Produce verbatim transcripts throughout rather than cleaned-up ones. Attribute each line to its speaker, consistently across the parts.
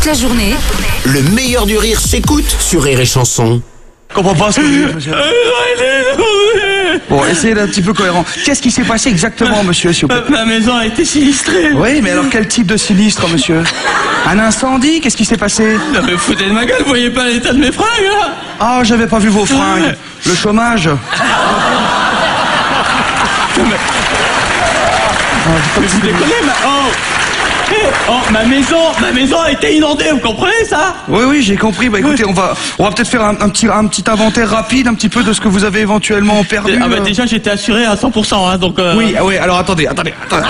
Speaker 1: toute la journée,
Speaker 2: Le meilleur du rire s'écoute sur Rire et Chanson.
Speaker 3: Je comprends pas ce que vous dites, monsieur. Bon, essayez d'être un petit peu cohérent. Qu'est-ce qui s'est passé exactement, monsieur, s'il vous plaît?
Speaker 4: Ma maison a été sinistrée.
Speaker 3: Oui, mais alors quel type de sinistre, monsieur? Un incendie? Qu'est-ce qui s'est passé?
Speaker 4: Non mais foutez de ma gueule, vous voyez pas l'état de mes fringues là?
Speaker 3: Ah, j'avais pas vu vos fringues. Le chômage.
Speaker 4: Mais vous déconnez, ma... Oh Eh, oh, ma maison, ma maison a été inondée, vous comprenez ça?
Speaker 3: Oui, oui, j'ai compris. Bah écoutez, on va, on va peut-être faire un, un petit, un petit inventaire rapide, un petit peu de ce que vous avez éventuellement perdu.
Speaker 4: Ah bah
Speaker 3: euh.
Speaker 4: déjà j'étais assuré à cent pour cent, hein, donc... Euh...
Speaker 3: Oui, ah oui, alors attendez, attendez, attendez.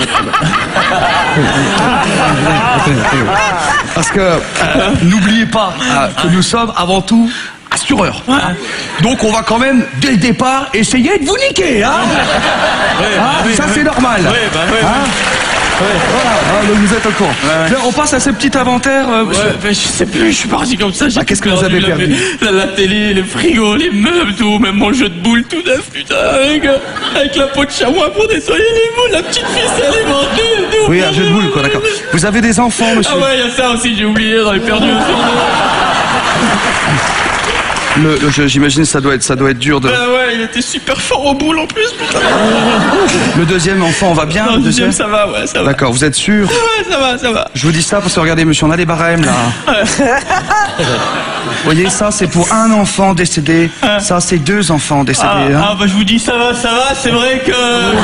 Speaker 3: Parce que, euh, n'oubliez pas euh, que nous sommes avant tout assureurs.
Speaker 4: Ouais.
Speaker 3: Donc on va quand même, dès le départ, essayer de vous niquer, hein.
Speaker 4: Ouais,
Speaker 3: Ah,
Speaker 4: oui,
Speaker 3: ça
Speaker 4: oui.
Speaker 3: c'est normal.
Speaker 4: Ouais, bah ouais,
Speaker 3: Hein
Speaker 4: ouais.
Speaker 3: Voilà, hein, donc vous êtes au courant.
Speaker 4: Ouais.
Speaker 3: Bien, on passe à ce petit inventaire. euh,
Speaker 4: Ouais, ben, je sais plus, je suis parti comme ça. j'ai
Speaker 3: Ah, qu'est-ce que vous
Speaker 4: perdu
Speaker 3: avez
Speaker 4: la-
Speaker 3: perdu
Speaker 4: la, la télé, les frigos, les meubles, tout, même mon jeu de boules tout neuf, putain, avec, euh, avec la peau de chamois pour nettoyer les boules, la petite ficelle est morte. tout.
Speaker 3: Oui, un jeu de boules, quoi, d'accord. Vous avez des enfants, monsieur?
Speaker 4: Ah ouais, il y a ça aussi, j'ai oublié, j'en ai perdu aussi.
Speaker 3: Le- le- je- J'imagine que ça doit être, ça doit être dur de.
Speaker 4: Ah ouais, il était super fort aux boules en plus, putain.
Speaker 3: Le deuxième enfant va bien.
Speaker 4: Non,
Speaker 3: le
Speaker 4: le deuxième,
Speaker 3: deuxième.
Speaker 4: ça va, ouais, ça va.
Speaker 3: D'accord, vous êtes sûr?
Speaker 4: Ouais, ça va, ça va.
Speaker 3: Je vous dis ça parce que regardez, monsieur, on a des barèmes là. Vous voyez, ça c'est pour un enfant décédé. Ça c'est deux enfants décédés.
Speaker 4: Ah,
Speaker 3: hein.
Speaker 4: ah, bah je vous dis ça va, ça va, c'est vrai que...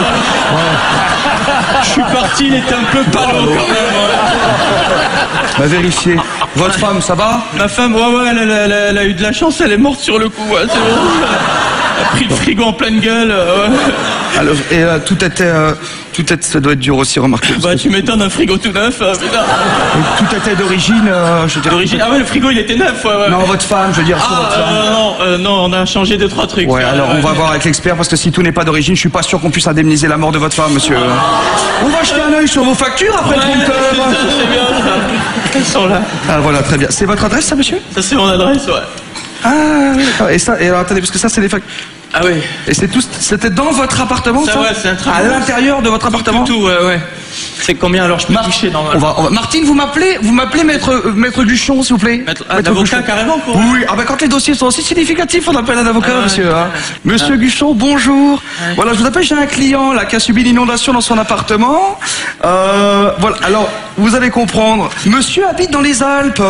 Speaker 4: Je suis parti, il était un peu palo quand même. ouais.
Speaker 3: Bah vérifiez. Votre femme, ça va?
Speaker 4: Ma femme, ouais, ouais, elle, elle- elle- elle a eu de la chance, elle est morte sur le coup, ouais, c'est bon. Elle a pris le frigo en pleine gueule, euh, ouais.
Speaker 3: Alors, et euh, tout était, euh, tout était, ça doit être dur aussi, remarquez.
Speaker 4: Bah tu m'étonnes, un frigo tout neuf, euh, putain.
Speaker 3: Tout était d'origine. euh, je veux dire-
Speaker 4: D'origine, ah ouais, le frigo il était neuf, ouais, ouais.
Speaker 3: Non, votre femme, je veux dire. sur
Speaker 4: Ah,
Speaker 3: votre femme.
Speaker 4: euh, non, euh, non, on a changé deux, trois trucs.
Speaker 3: Ouais, alors on va
Speaker 4: ouais.
Speaker 3: voir avec l'expert parce que si tout n'est pas d'origine, je suis pas sûr qu'on puisse indemniser la mort de votre femme, monsieur. On va jeter un œil sur vos factures après
Speaker 4: Ouais,
Speaker 3: le
Speaker 4: c'est
Speaker 3: compteur.
Speaker 4: ça, c'est bien ça. Elles sont là.
Speaker 3: Ah voilà, très bien. C'est votre adresse, ça, monsieur?
Speaker 4: Ça c'est mon adresse, ouais.
Speaker 3: Ah, oui, d'accord. Et ça, et alors, attendez, parce que ça, c'est les factures.
Speaker 4: Ah ouais.
Speaker 3: Et c'est tout, c'était dans votre appartement, ça?
Speaker 4: Ça, ouais, c'est un truc.
Speaker 3: À l'intérieur de votre appartement?
Speaker 4: Tout, ouais, ouais. C'est combien alors je peux toucher
Speaker 3: On
Speaker 4: normalement?
Speaker 3: va, on va- Martine, vous m'appelez, vous m'appelez maître, euh, maître Guchon, s'il vous plaît.
Speaker 4: Maître- ah,
Speaker 3: Maître
Speaker 4: d'avocat,
Speaker 3: Guchon.
Speaker 4: carrément, pour-
Speaker 3: Oui, ah bah quand les dossiers sont aussi significatifs, on appelle un avocat,
Speaker 4: Ah ouais,
Speaker 3: monsieur. hein.
Speaker 4: ouais.
Speaker 3: Monsieur Guchon, bonjour. Voilà, je vous appelle, j'ai un client là qui a subi l'inondation dans son appartement. Euh, voilà, alors vous allez comprendre. Monsieur habite dans les Alpes,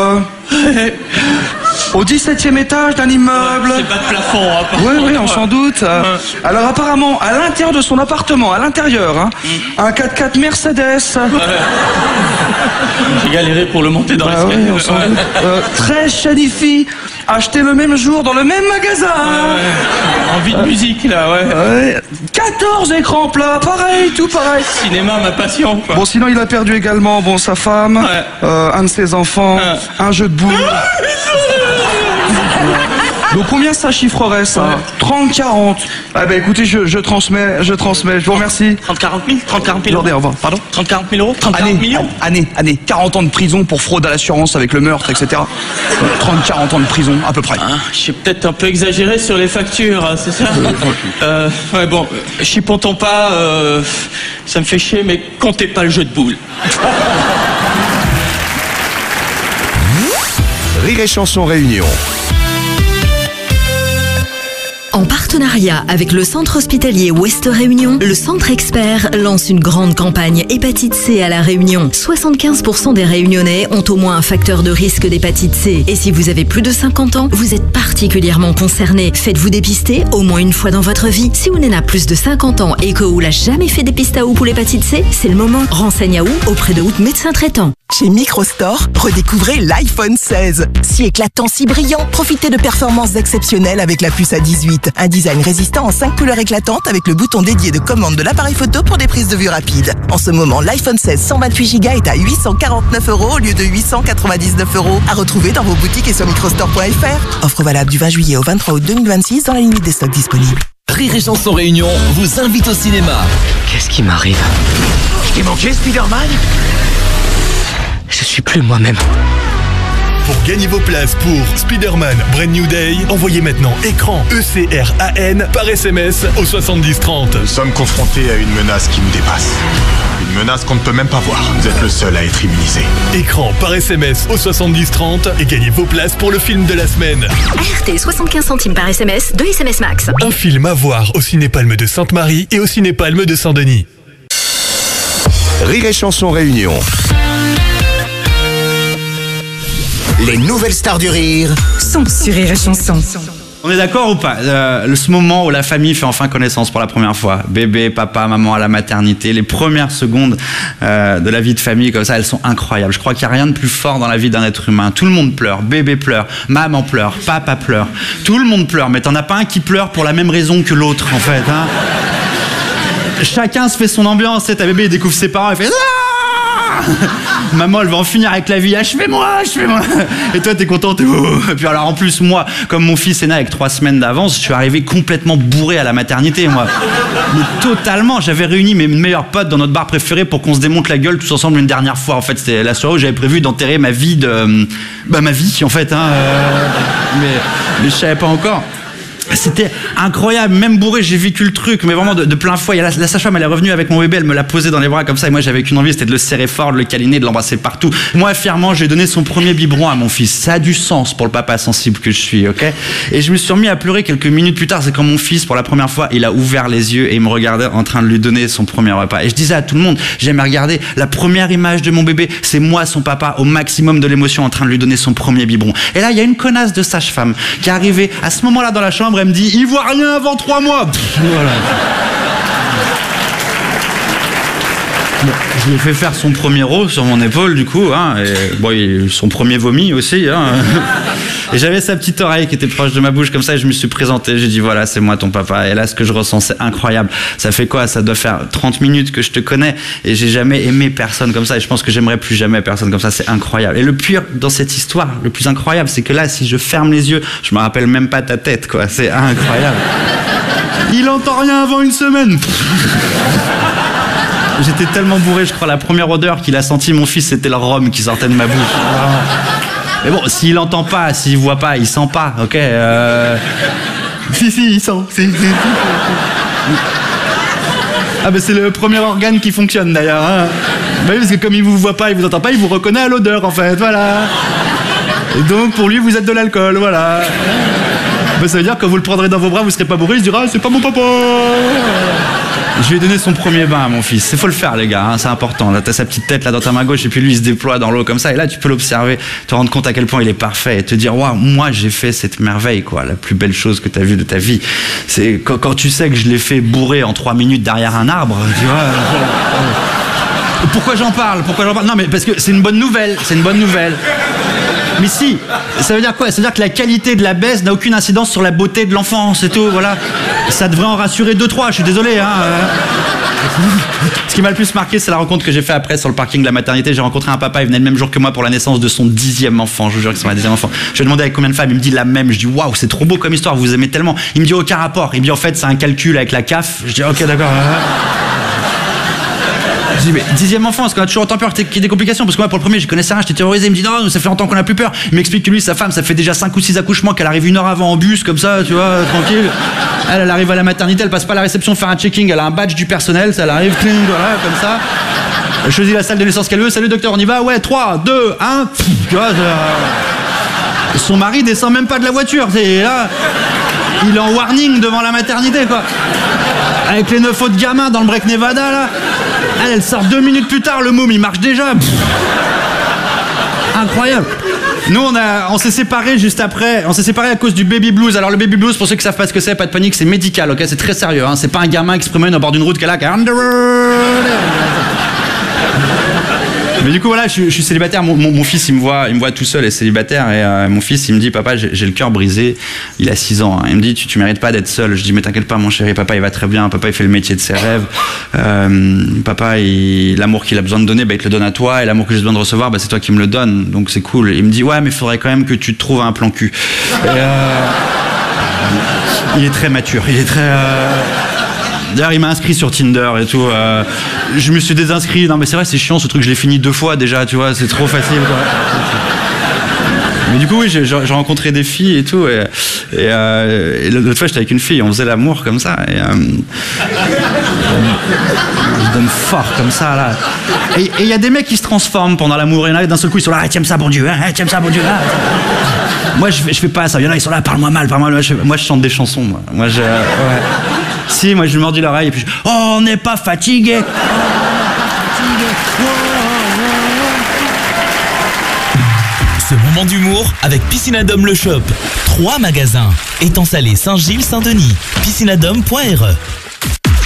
Speaker 3: au dix-septième étage d'un immeuble.
Speaker 4: C'est pas de plafond, hein, par
Speaker 3: Oui,
Speaker 4: contre.
Speaker 3: oui, on s'en doute. Euh, Alors apparemment, à l'intérieur de son appartement, à l'intérieur, hein, un quatre-quatre Mercedes.
Speaker 4: J'ai galéré pour le monter dans
Speaker 3: Bah
Speaker 4: l'escalier.
Speaker 3: oui, on s'en
Speaker 4: ouais.
Speaker 3: doute. Euh, treize Shadifi, acheté le même jour dans le même magasin.
Speaker 4: Ouais. Envie de musique là, ouais.
Speaker 3: Ouais. quatorze écrans plats, pareil, tout pareil.
Speaker 4: Cinéma, ma passion, quoi.
Speaker 3: Bon, sinon, il a perdu également bon, sa femme,
Speaker 4: Ouais.
Speaker 3: euh, un de ses enfants,
Speaker 4: Ouais.
Speaker 3: un jeu de boules. Donc combien ça chiffrerait ça? trente quarante. Ah ben écoutez, je, je transmets, je transmets, je vous remercie.
Speaker 4: trente quarante mille trente quarante mille euros.
Speaker 3: Attendez, au revoir. Pardon?
Speaker 4: trente quarante mille euros trente quarante
Speaker 3: Année,
Speaker 4: millions.
Speaker 3: année, année, quarante ans de prison pour fraude à l'assurance avec le meurtre, et cetera. trente quarante ans de prison, à peu près.
Speaker 4: Hein, j'ai peut-être un peu exagéré sur les factures, hein, c'est ça? euh, Ouais, bon, euh, chipotons pas, euh, ça me fait chier, mais comptez pas le jeu de boules.
Speaker 2: Rire et Chanson Réunion.
Speaker 5: En partenariat avec le centre hospitalier Ouest Réunion, le centre expert lance une grande campagne hépatite C à La Réunion. soixante-quinze pour cent des Réunionnais ont au moins un facteur de risque d'hépatite C. Et si vous avez plus de cinquante ans, vous êtes particulièrement concerné. Faites-vous dépister au moins une fois dans votre vie. Si vous n'avez pas plus de cinquante ans et que vous n'avez jamais fait dépistage pour l'hépatite C, c'est le moment. Renseigne à où auprès de votre médecin traitant.
Speaker 6: Chez Microstore, redécouvrez l'iPhone seize. Si éclatant, si brillant, profitez de performances exceptionnelles avec la puce A dix-huit. Un design résistant en cinq couleurs éclatantes avec le bouton dédié de commande de l'appareil photo pour des prises de vue rapides. En ce moment, l'iPhone seize cent vingt-huit giga est à huit cent quarante-neuf euros au lieu de huit cent quatre-vingt-dix-neuf euros. À retrouver dans vos boutiques et sur microstore point f r. Offre valable du vingt juillet au vingt-trois août deux mille vingt-six dans la limite des stocks disponibles.
Speaker 7: Rire et Chanson Réunion vous invite au cinéma.
Speaker 8: Qu'est-ce qui m'arrive? Je t'ai manqué, Spider-Man? Je suis plus moi-même.
Speaker 9: Pour gagner vos places pour Spider-Man Brand New Day, envoyez maintenant écran E C R A N par S M S au soixante-dix trente.
Speaker 10: Nous sommes confrontés à une menace qui nous dépasse. Une
Speaker 1: Une menace qu'on ne peut même pas voir. Vous êtes le seul à être immunisé.
Speaker 9: Écran par S M S au soixante-dix trente et gagnez vos places pour le film de la semaine.
Speaker 5: R T soixante-quinze centimes par S M S, deux S M S max.
Speaker 9: Un film à voir au Ciné-Palme de Sainte-Marie et au Ciné-Palme de Saint-Denis.
Speaker 2: Rire et Chanson Réunion. Les nouvelles stars du rire
Speaker 10: sont sur Rire et Chanson.
Speaker 11: On est d'accord ou pas? euh, Ce moment où la famille fait enfin connaissance pour la première fois. Bébé, papa, maman à la maternité. Les premières secondes euh, de la vie de famille comme ça, elles sont incroyables. Je crois qu'il n'y a rien de plus fort dans la vie d'un être humain. Tout le monde pleure. Bébé pleure. Maman pleure. Papa pleure. Tout le monde pleure. Mais t'en as pas un qui pleure pour la même raison que l'autre, en fait. Hein. Chacun se fait son ambiance. Ta bébé il découvre ses parents. Il fait... Maman elle va en finir avec la vie, achevez-moi, achevez-moi. Et toi t'es contente. Et puis alors en plus moi, comme mon fils est né avec trois semaines d'avance, je suis arrivé complètement bourré à la maternité moi. Mais totalement, j'avais réuni mes meilleurs potes dans notre bar préféré pour qu'on se démonte la gueule tous ensemble une dernière fois. En fait c'était la soirée où j'avais prévu d'enterrer ma vie de... Bah ma vie en fait hein. euh... mais, mais je savais pas encore. C'était incroyable, même bourré, j'ai vécu le truc, mais vraiment de, de plein fouet. La, la sage-femme, elle est revenue avec mon bébé, elle me l'a posé dans les bras comme ça, et moi j'avais qu'une envie, c'était de le serrer fort, de le câliner, de l'embrasser partout. Moi, fièrement, j'ai donné son premier biberon à mon fils. Ça a du sens pour le papa sensible que je suis, ok? Et je me suis remis à pleurer quelques minutes plus tard, c'est quand mon fils, pour la première fois, il a ouvert les yeux et il me regardait en train de lui donner son premier repas. Et je disais à tout le monde, j'aime regarder, la première image de mon bébé, c'est moi, son papa, au maximum de l'émotion, en train de lui donner son premier biberon. Et là, il y a une connasse de sage-femme qui est arrivée à ce moment-là dans la chambre, elle me dit, il voit rien avant trois mois. Pff, voilà. Bon, je lui ai fait faire son premier rot sur mon épaule du coup, hein, et bon, il, son premier vomi aussi. Hein. Et j'avais sa petite oreille qui était proche de ma bouche comme ça, et je me suis présenté, j'ai dit voilà, c'est moi ton papa. Et là, ce que je ressens, c'est incroyable. Ça fait quoi? Ça doit faire trente minutes que je te connais et j'ai jamais aimé personne comme ça. Et je pense que j'aimerais plus jamais personne comme ça. C'est incroyable. Et le pire dans cette histoire, le plus incroyable, c'est que là, si je ferme les yeux, je me rappelle même pas ta tête, quoi. C'est incroyable. Il entend rien avant une semaine. J'étais tellement bourré, je crois, la première odeur qu'il a senti, mon fils, c'était le rhum qui sortait de ma bouche. Mais bon, s'il entend pas, s'il voit pas, il sent pas, ok euh... Si, si, il sent. Si, si, si. Ah ben c'est le premier organe qui fonctionne d'ailleurs. Hein. Bah oui, parce que comme il vous voit pas, il vous entend pas, il vous reconnaît à l'odeur en fait, voilà. Et donc pour lui, vous êtes de l'alcool, voilà. Bah, ça veut dire que quand vous le prendrez dans vos bras, vous serez pas bourré, il se dira, ah, c'est pas mon papa. Je lui ai donné son premier bain à mon fils. Il faut le faire, les gars, hein, c'est important. Là, t'as sa petite tête là dans ta main gauche, et puis lui, il se déploie dans l'eau comme ça. Et là, tu peux l'observer, te rendre compte à quel point il est parfait, et te dire, waouh, moi, j'ai fait cette merveille, quoi. La plus belle chose que t'as vue de ta vie. C'est quand, quand tu sais que je l'ai fait bourrer en trois minutes derrière un arbre, tu vois. Pourquoi j'en parle Pourquoi j'en parle Non, mais parce que c'est une bonne nouvelle. C'est une bonne nouvelle. Mais si, ça veut dire quoi? Ça veut dire que la qualité de la baisse n'a aucune incidence sur la beauté de l'enfant, c'est tout, voilà. Ça devrait en rassurer deux, trois, je suis désolé, hein. Ce qui m'a le plus marqué, c'est la rencontre que j'ai fait après sur le parking de la maternité. J'ai rencontré un papa, il venait le même jour que moi pour la naissance de son dixième enfant, je vous jure que c'est mon dixième enfant. Je lui ai demandé avec combien de femmes, il me dit la même. Je dis waouh, c'est trop beau comme histoire, vous aimez tellement. Il me dit aucun rapport, il me dit en fait c'est un calcul avec la C A F. Je dis ok d'accord. Je dis mais dixième enfant, est-ce qu'on a toujours autant peur qu'il y ait des complications? Parce que moi pour le premier je connaissais rien, j'étais terrorisé. Il me dit non, ça fait longtemps qu'on a plus peur. Il m'explique que lui, sa femme, ça fait déjà cinq ou six accouchements, qu'elle arrive une heure avant en bus comme ça, tu vois, tranquille. Elle, elle arrive à la maternité, elle passe pas à la réception faire un checking, elle a un badge du personnel, ça elle arrive, cling, voilà, comme ça. Elle choisit la salle de naissance qu'elle veut, salut docteur, on y va, ouais, trois, deux, un, tu vois. Ça... Son mari descend même pas de la voiture, c'est là. Il est en warning devant la maternité, quoi. Avec les neuf autres gamins dans le break Nevada, là. Elle, elle sort deux minutes plus tard, le môme, il marche déjà. Pff. Incroyable. Nous, on, a, on s'est séparés juste après. On s'est séparés à cause du baby blues. Alors, le baby blues, pour ceux qui savent pas ce que c'est, pas de panique, c'est médical, ok? C'est très sérieux, hein. C'est pas un gamin qui se promène au bord d'une route qui est là, qui est Mais du coup voilà, je, je suis célibataire. Mon, mon, mon fils il me voit, il me voit tout seul et célibataire. Et euh, mon fils il me dit papa, j'ai, j'ai le cœur brisé. Il a six ans. Hein. Il me dit tu, tu mérites pas d'être seul. Je dis mais t'inquiète pas mon chéri, papa il va très bien. Papa il fait le métier de ses rêves. Euh, papa il, l'amour qu'il a besoin de donner, bah, il te le donne à toi. Et l'amour que j'ai besoin de recevoir, bah, c'est toi qui me le donne. Donc c'est cool. Il me dit ouais mais il faudrait quand même que tu te trouves un plan cul. Et, euh, il est très mature. Il est très euh, D'ailleurs, il m'a inscrit sur Tinder et tout. Euh, je me suis désinscrit. Non, mais c'est vrai, c'est chiant ce truc. Je l'ai fini deux fois déjà, tu vois. C'est trop facile, quoi. Mais du coup, oui, j'ai, j'ai rencontré des filles et tout. Et, et, euh, et l'autre fois, j'étais avec une fille, on faisait l'amour comme ça. Et, euh, je donne fort comme ça, là. Et il y a des mecs qui se transforment pendant l'amour. Il y en a d'un seul coup, ils sont là, ah, t'aimes ça, bon Dieu, hein, t'aimes ça, bon Dieu. Hein. Moi, je, je fais pas ça. Il y en a, ils sont là, parle-moi mal, parle-moi mal. Je, moi, je chante des chansons, moi. Moi, je. Ouais. Si, moi, je lui mordis l'oreille et puis je. Oh, on n'est pas fatigué. Oh, fatigué. Oh, oh,
Speaker 7: oh. Ce moment d'humour avec Piscinadome Le Shop. Trois magasins. Étang Salé, Saint-Gilles, Saint-Denis. piscinadome point r e